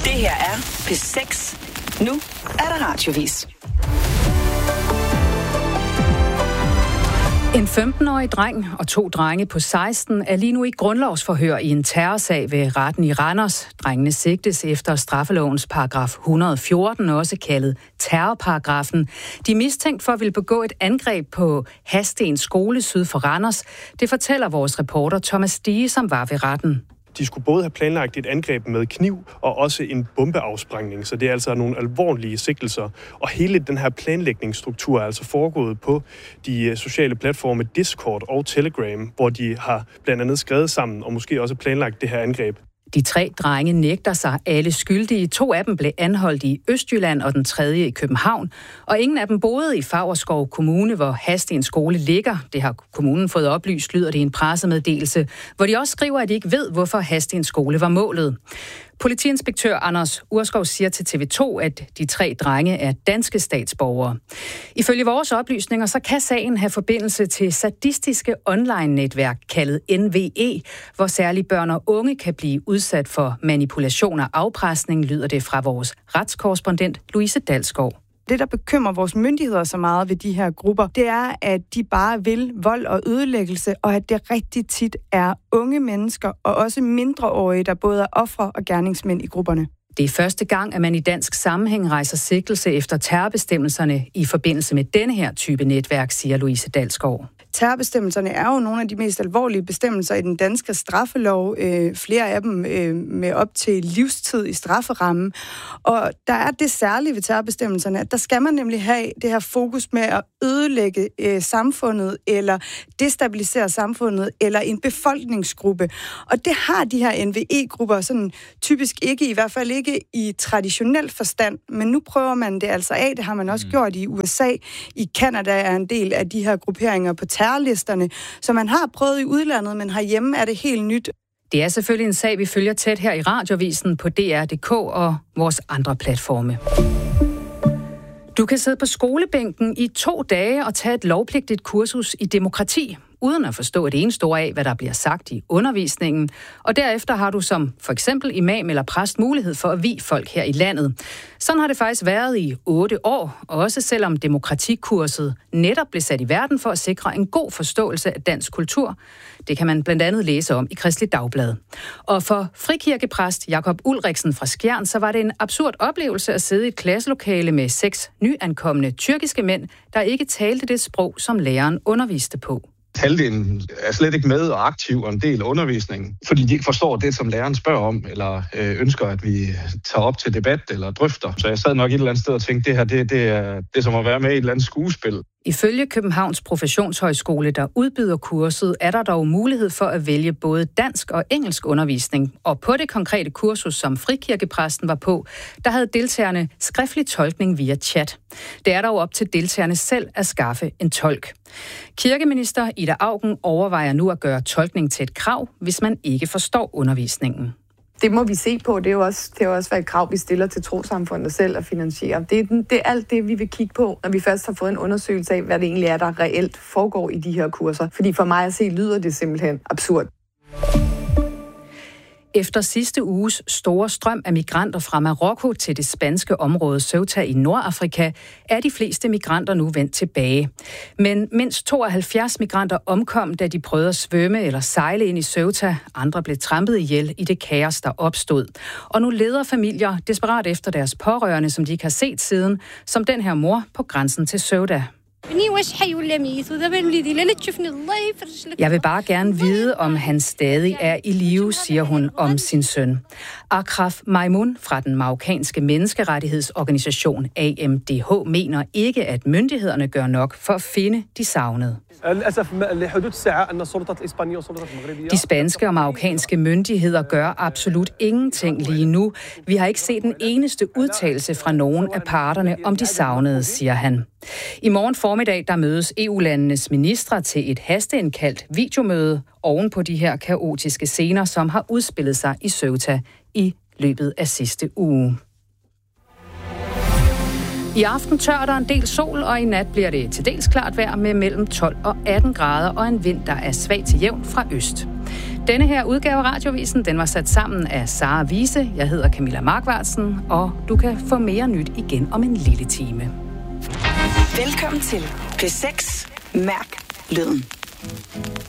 Det her er P6. Nu er der radiovis. En 15-årig dreng og 2 drenge på 16 er lige nu i grundlovsforhør i en terrorsag ved retten i Randers. Drengene sigtes efter straffelovens paragraf 114, også kaldet terrorparagrafen. De er mistænkt for at ville begå et angreb på Hasten skole syd for Randers. Det fortæller vores reporter Thomas Stige, som var ved retten. De skulle både have planlagt et angreb med kniv og også en bombeafsprængning, så det er altså nogle alvorlige sigtelser. Og hele den her planlægningsstruktur er altså foregået på de sociale platforme Discord og Telegram, hvor de har blandt andet skrevet sammen og måske også planlagt det her angreb. De 3 drenge nægter sig alle skyldige. 2 af dem blev anholdt i Østjylland og den 3. i København. Og ingen af dem boede i Favrskov Kommune, hvor Hasten skole ligger. Det har kommunen fået oplyst, lyder det i en pressemeddelelse, hvor de også skriver, at de ikke ved, hvorfor Hasten skole var målet. Politiinspektør Anders Urskov siger til TV2, at de 3 drenge er danske statsborgere. Ifølge vores oplysninger, så kan sagen have forbindelse til sadistiske online-netværk kaldet NVE, hvor særligt børn og unge kan blive udsat for manipulation og afpresning, lyder det fra vores retskorrespondent Louise Dalsgaard. Det, der bekymrer vores myndigheder så meget ved de her grupper, det er, at de bare vil vold og ødelæggelse, og at det rigtig tit er unge mennesker og også mindreårige, der både er ofre og gerningsmænd i grupperne. Det er første gang, at man i dansk sammenhæng rejser sigtelse efter terrorbestemmelserne i forbindelse med denne her type netværk, siger Louise Dalsgaard. Terrorbestemmelserne er jo nogle af de mest alvorlige bestemmelser i den danske straffelov. Flere af dem med op til livstid i strafferammen. Og der er det særlige ved terrorbestemmelserne, at der skal man nemlig have det her fokus med at ødelægge samfundet, eller destabilisere samfundet, eller en befolkningsgruppe. Og det har de her NVE-grupper sådan typisk ikke, i hvert fald ikke i traditionel forstand. Men nu prøver man det altså af. Det har man også gjort i USA. I Canada er en del af de her grupperinger på terrorlisterne, som man har prøvet i udlandet, men herhjemme er det helt nyt. Det er selvfølgelig en sag, vi følger tæt her i Radiovisen på DR.dk og vores andre platforme. Du kan sidde på skolebænken i 2 dage og tage et lovpligtigt kursus i demokrati, uden at forstå et eneste ord af, hvad der bliver sagt i undervisningen. Og derefter har du som for eksempel imam eller præst mulighed for at vie folk her i landet. Sådan har det faktisk været i 8 år, også selvom demokratikurset netop blev sat i verden for at sikre en god forståelse af dansk kultur. Det kan man blandt andet læse om i Kristeligt Dagblad. Og for frikirkepræst Jakob Ulriksen fra Skjern, så var det en absurd oplevelse at sidde i et klasselokale med 6 nyankomne tyrkiske mænd, der ikke talte det sprog, som læreren underviste på. Halvdelen er slet ikke med og aktiv og en del af undervisningen, fordi de ikke forstår det, som læreren spørger om, eller ønsker, at vi tager op til debat eller drøfter. Så jeg sad nok et eller andet sted og tænkte, det her det er som at være med i et eller andet skuespil. Ifølge Københavns Professionshøjskole, der udbyder kurset, er der dog mulighed for at vælge både dansk og engelsk undervisning. Og på det konkrete kursus, som frikirkepræsten var på, der havde deltagerne skriftlig tolkning via chat. Det er dog op til deltagerne selv at skaffe en tolk. Kirkeminister Ida Auken overvejer nu at gøre tolkning til et krav, hvis man ikke forstår undervisningen. Det må vi se på. Det er jo også et krav, vi stiller til trossamfundet selv at finansiere. Det er alt det, vi vil kigge på, når vi først har fået en undersøgelse af, hvad det egentlig er, der reelt foregår i de her kurser. Fordi for mig at se, lyder det simpelthen absurd. Efter sidste uges store strøm af migranter fra Marokko til det spanske område Ceuta i Nordafrika, er de fleste migranter nu vendt tilbage. Men mindst 72 migranter omkom, da de prøvede at svømme eller sejle ind i Ceuta. Andre blev trampet ihjel i det kaos, der opstod. Og nu leder familier desperat efter deres pårørende, som de ikke har set siden, som den her mor på grænsen til Ceuta. Jeg vil bare gerne vide, om han stadig er i live, siger hun om sin søn. Akraf Maimun fra den marokkanske menneskerettighedsorganisation AMDH mener ikke, at myndighederne gør nok for at finde de savnede. De spanske og marokkanske myndigheder gør absolut ingenting lige nu. Vi har ikke set den eneste udtalelse fra nogen af parterne om de savnede, siger han. I morgen formiddag der mødes EU-landenes ministre til et hasteindkaldt videomøde oven på de her kaotiske scener, som har udspillet sig i Ceuta i løbet af sidste uge. I aften tør der en del sol, og i nat bliver det til dels klart vejr med mellem 12 og 18 grader og en vind, der er svag til jævn fra øst. Denne her udgave af Radiovisen, den var sat sammen af Sara Wiese. Jeg hedder Camilla Markvartsen, og du kan få mere nyt igen om en lille time. Velkommen til P6 Mærk Lyden.